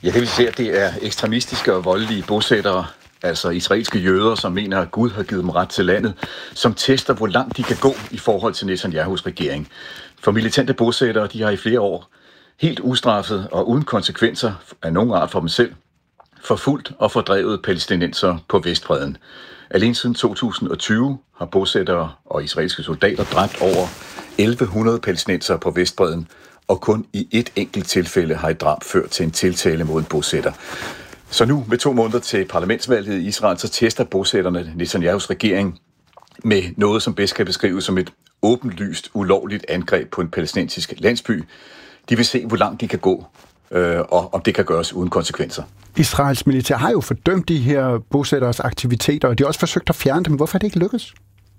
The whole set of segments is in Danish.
Ja, det vil sige, at det er ekstremistiske og voldelige bosættere, altså israelske jøder, som mener, at Gud har givet dem ret til landet, som tester, hvor langt de kan gå i forhold til Netanyahus regering. For militante bosættere, de har i flere år helt ustraffet og uden konsekvenser af nogen art for dem selv, forfulgt og fordrevet palæstinenser på Vestbredden. Alene siden 2020 har bosættere og israelske soldater dræbt over 1100 palæstinenser på Vestbredden, og kun i et enkelt tilfælde har et drab ført til en tiltale mod en bosætter. Så nu, med 2 måneder til parlamentsvalget i Israel, så tester bosætterne Netanyahus regering med noget, som bedst kan beskrives som et åbenlyst, ulovligt angreb på en palæstinensisk landsby. De vil se, hvor langt de kan gå, og om det kan gøres uden konsekvenser. Israels militær har jo fordømt de her bosætteres aktiviteter, og de har også forsøgt at fjerne dem. Hvorfor er det ikke lykkedes?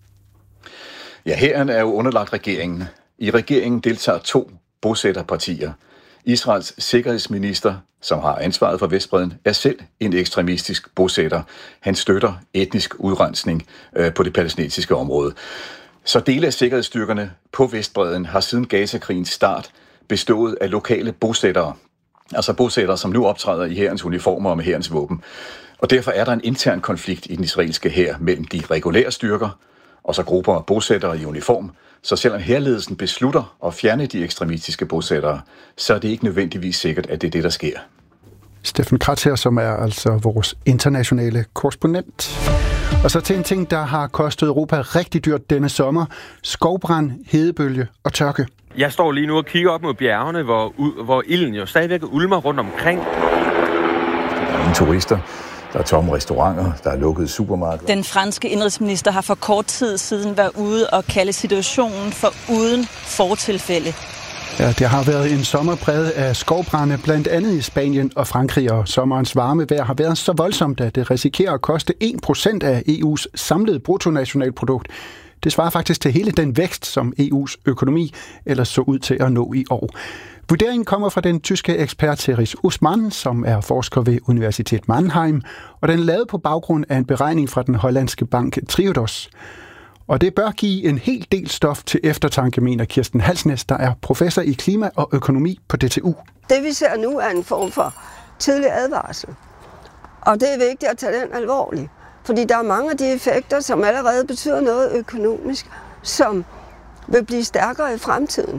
Ja, hæren er jo underlagt regeringen. I regeringen deltager 2 bosætterpartier. Israels sikkerhedsminister, som har ansvaret for Vestbredden, er selv en ekstremistisk bosætter. Han støtter etnisk udrensning på det palæstinensiske område. Så dele af sikkerhedsstyrkerne på Vestbredden har siden Gaza-krigens start bestået af lokale bosættere. Altså bosættere, som nu optræder i hærens uniformer og med hærens våben. Og derfor er der en intern konflikt i den israelske hær mellem de regulære styrker og så grupper af bosættere i uniform. Så selvom hærledelsen beslutter at fjerne de ekstremistiske bosættere, så er det ikke nødvendigvis sikkert, at det er det, der sker. Steffen Kratz her, som er altså vores internationale korrespondent. Og så til en ting, der har kostet Europa rigtig dyrt denne sommer. Skovbrand, hedebølge og tørke. Jeg står lige nu og kigger op mod bjergene, hvor ilden jo stadigvæk ulmer rundt omkring. Der er ingen turister. Der er tomme restauranter, der er lukkede supermarkeder. Den franske indenrigsminister har for kort tid siden været ude og kalde situationen for uden fortilfælde. Ja, det har været en sommer præget af skovbrande, blandt andet i Spanien og Frankrig, og sommerens varme vejr har været så voldsomt, at det risikerer at koste 1% af EU's samlede bruttonationalprodukt. Det svarer faktisk til hele den vækst, som EU's økonomi ellers så ud til at nå i år. Vurderingen kommer fra den tyske ekspert Teris Usman, som er forsker ved Universitet Mannheim, og den er lavet på baggrund af en beregning fra den hollandske bank Triodos. Og det bør give en hel del stof til eftertanke, mener Kirsten Halsnæs, der er professor i klima og økonomi på DTU. Det vi ser nu er en form for tidlig advarsel, og det er vigtigt at tage den alvorligt. Fordi der er mange af de effekter, som allerede betyder noget økonomisk, som vil blive stærkere i fremtiden.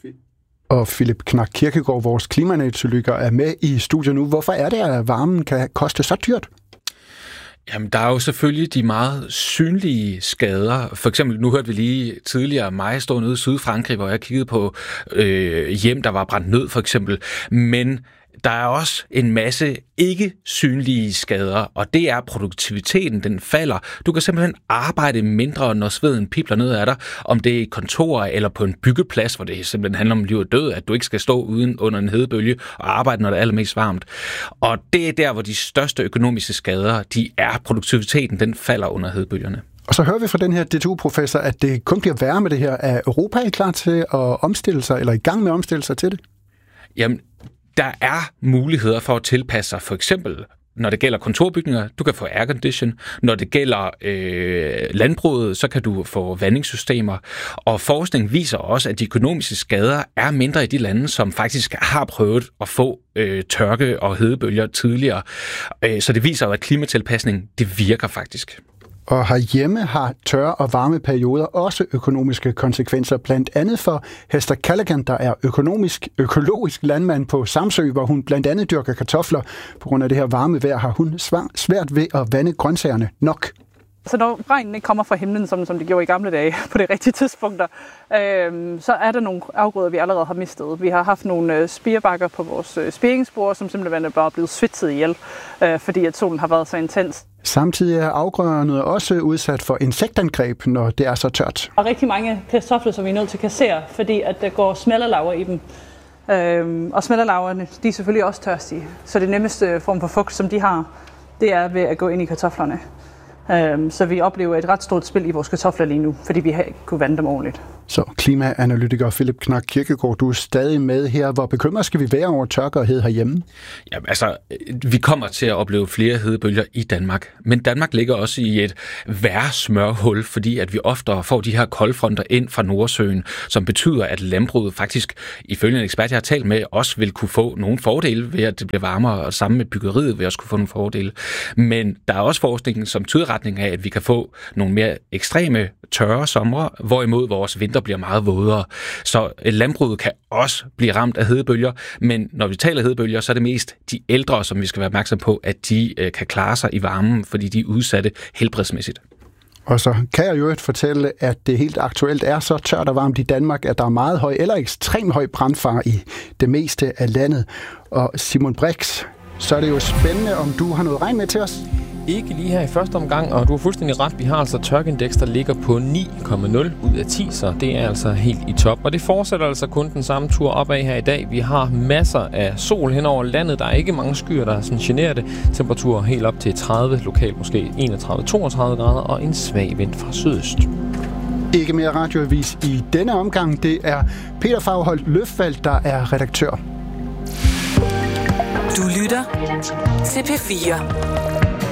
Og Philip Knak Kirkegaard, vores klimaanalytiker, er med i studiet nu. Hvorfor er det, at varmen kan koste så dyrt? Jamen, der er jo selvfølgelig de meget synlige skader. For eksempel, nu hørte vi lige tidligere mig stå nede i Sydfrankrig, hvor jeg kiggede på hjem, der var brændt ned, for eksempel. Men der er også en masse ikke synlige skader, og det er produktiviteten, den falder. Du kan simpelthen arbejde mindre, når sveden pibler ned af dig, om det er i kontor eller på en byggeplads, hvor det simpelthen handler om liv og død, at du ikke skal stå uden under en hedebølge og arbejde, når det er allermest varmt. Og det er der, hvor de største økonomiske skader, de er produktiviteten, den falder under hedebølgerne. Og så hører vi fra den her DTU-professor, at det kun bliver værre med det her. Er Europa klar til at omstille sig, eller i gang med at omstille sig til det? Jamen, der er muligheder for at tilpasse sig, for eksempel når det gælder kontorbygninger, du kan få aircondition. Når det gælder landbruget, så kan du få vandingssystemer. Og forskning viser også, at de økonomiske skader er mindre i de lande, som faktisk har prøvet at få tørke og hedebølger tidligere. Så det viser jo, at klimatilpasning, det virker faktisk. Og herhjemme har tørre og varme perioder også økonomiske konsekvenser, blandt andet for Hester Callaghan, der er økologisk landmand på Samsø, hvor hun blandt andet dyrker kartofler. På grund af det her varme vejr har hun svært ved at vande grøntsagerne nok. Så når regnen ikke kommer fra himlen, som det gjorde i gamle dage på de rigtige tidspunkter, så er der nogle afgrøder, vi allerede har mistet. Vi har haft nogle spirebakker på vores spiringsbord, som simpelthen er bare blevet svitset ihjel, fordi at solen har været så intens. Samtidig er afgrøderne også udsat for insektangreb, når det er så tørt. Og rigtig mange kartofler, som vi er nødt til at kassere, fordi at der går smælderlarver i dem. Og smælderlarverne, de er selvfølgelig også tørstige. Så det nemmeste form for fugt, som de har, det er ved at gå ind i kartoflerne. Så vi oplever et ret stort spil i vores kartofler lige nu, fordi vi ikke kunne vande dem ordentligt. Så klimaanalytiker Philip Knak Kirkegaard, du er stadig med her. Hvor bekymret skal vi være over tørke og hed herhjemme? Ja, altså, vi kommer til at opleve flere hedebølger i Danmark. Men Danmark ligger også i et værre smørhul, fordi at vi oftere får de her koldfronter ind fra Nordsøen, som betyder, at landbruget faktisk, ifølge en ekspert, jeg har talt med, også vil kunne få nogle fordele ved, at det bliver varmere, og sammen med byggeriet vil også kunne få nogle fordele. Men der er også forskning, som tyder retning af, at vi kan få nogle mere ekstreme tørre somre, hvorimod vores vinter bliver meget vådere. Så landbruget kan også blive ramt af hedebølger, men når vi taler hedebølger, så er det mest de ældre, som vi skal være opmærksom på, at de kan klare sig i varmen, fordi de er udsatte helbredsmæssigt. Og så kan jeg jo fortælle, at det helt aktuelt er så tørt og varmt i Danmark, at der er meget høj eller ekstrem høj brandfare i det meste af landet. Og Simon Brix, så er det jo spændende, om du har noget regn med til os. Ikke lige her i første omgang, og du har fuldstændig ret. Vi har altså tørkeindeks, der ligger på 9,0 ud af 10, så det er altså helt i top. Og det fortsætter altså kun den samme tur opad her i dag. Vi har masser af sol hen over landet. Der er ikke mange skyer, der sådan generer det. Temperaturer helt op til 30, lokalt måske 31-32 grader, og en svag vind fra sydøst. Ikke mere radioavis i denne omgang. Det er Peter Fagholt Løfvald, der er redaktør. Du lytter til P4.